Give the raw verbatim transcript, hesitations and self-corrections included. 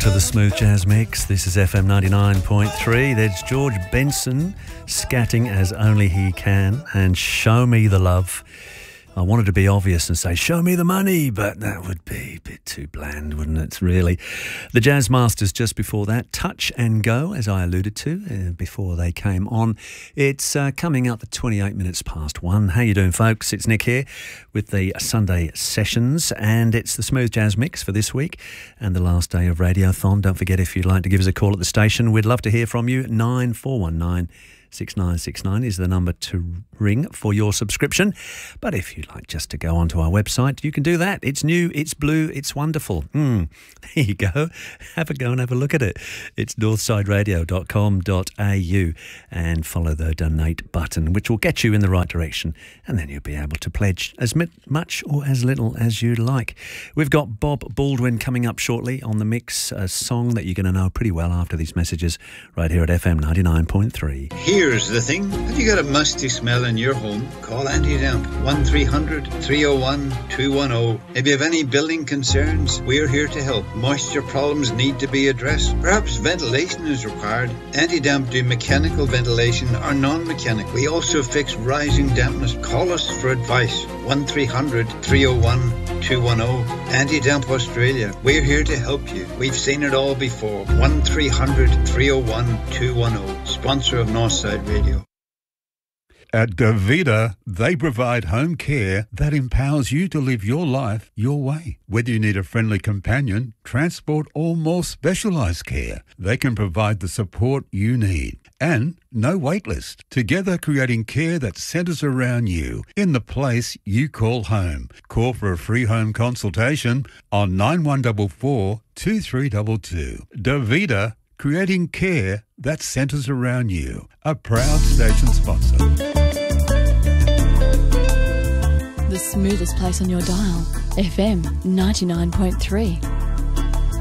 to the Smooth Jazz Mix. This is F M ninety-nine point three. There's George Benson scatting as only he can, and Show Me the Love. I wanted to be obvious and say, show me the money, but that would be a bit too bland, wouldn't it, really? The Jazz Masters just before that, Touch and Go, as I alluded to uh, before they came on. It's uh, coming up at twenty-eight minutes past one. How you doing, folks? It's Nick here with the Sunday sessions, and it's the Smooth Jazz Mix for this week and the last day of Radiothon. Don't forget, if you'd like to give us a call at the station, we'd love to hear from you. nine four one nine six nine six nine is the number to ring for your subscription. But if you'd like just to go onto our website, you can do that. It's new, it's blue, it's wonderful. Mm, there you go. Have a go and have a look at it. It's northside radio dot com dot a u, and follow the donate button, which will get you in the right direction, and then you'll be able to pledge as much or as little as you like. We've got Bob Baldwin coming up shortly on the mix, a song that you're going to know pretty well after these messages right here at F M ninety-nine point three. Here's the thing. Have you got a musty smell in your home? Call Anti-Damp. one three hundred three oh one two one oh. If you have any building concerns, we're here to help. Moisture problems need to be addressed. Perhaps ventilation is required. Anti-Damp do mechanical ventilation or non-mechanical. We also fix rising dampness. Call us for advice. one three hundred three oh one two one oh. Anti-Damp Australia. We're here to help you. We've seen it all before. one three hundred three oh one two one oh. Sponsor of Northside Radio. At Davida, they provide home care that empowers you to live your life your way. Whether you need a friendly companion, transport, or more specialised care, they can provide the support you need. And no wait list. Together creating care that centres around you in the place you call home. Call for a free home consultation on nine one four four two three two two. Davida, creating care that centres around you. A proud station sponsor. The smoothest place on your dial, F M ninety-nine point three.